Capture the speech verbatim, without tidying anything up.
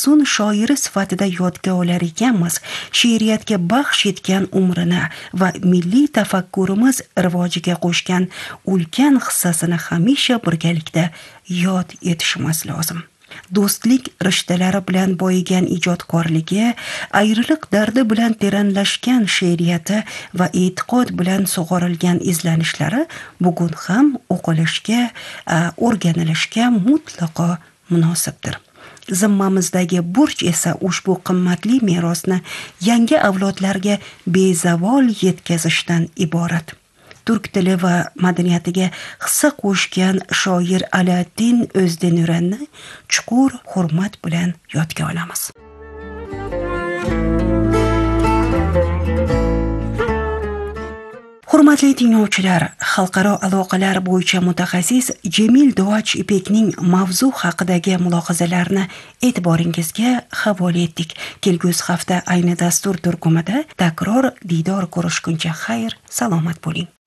afsun shoiri sifatida yodga olar ekanmiz, she'riyatga baxsh etgan umrini va milliy tafakkurimiz rivojiga qo'shgan ulkan hissasini hamisha birgalikda yod etishimiz lozim. Do'stlik rishtalari bilan boyigan ijodkorligi, ayriliq dardi bilan teranlashgan she'riyati va e'tiqod bilan sug'orilgan izlanishlari bugun ham o'qilishga, o'rganilishga mutlaqo munosibdir. Zimmamizdagi burch esa ushbu qimmatli merosni yangi avlodlarga bezavol yetkazishdan iborat. Turk tili va madaniyatiga hissa qo'shgan shoir Alaaddin O'zdenurani chuqur hurmat bilan yodga olamiz. Hurmatli tinglovchilar, xalqaro aloqalar bo'yicha mutaxassis Jamil Dovach Ipekning mavzu haqidagi mulohazalarini e'tiboringizga havola etdik. Kelgusi hafta ayni dastur turkumida takror diydor ko'rishguncha xayr, salomat bo'ling.